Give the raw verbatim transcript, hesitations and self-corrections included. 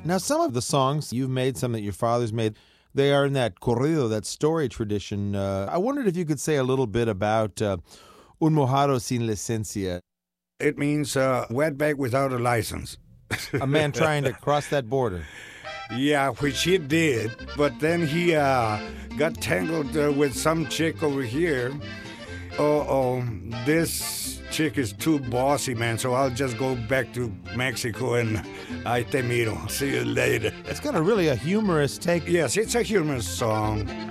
Now, some of the songs you've made, some that your father's made, they are in that corrido, that story tradition. Uh, I wondered if you could say a little bit about uh, Un Mojado Sin Licencia. It means uh, wetback without a license. A man trying to cross that border. Yeah, which he did, but then he uh, got tangled uh, with some chick over here. Oh, oh, this chick is too bossy, man, so I'll just go back to Mexico and I te miro. See you later. It's got a really a humorous take. Yes, it's a humorous song.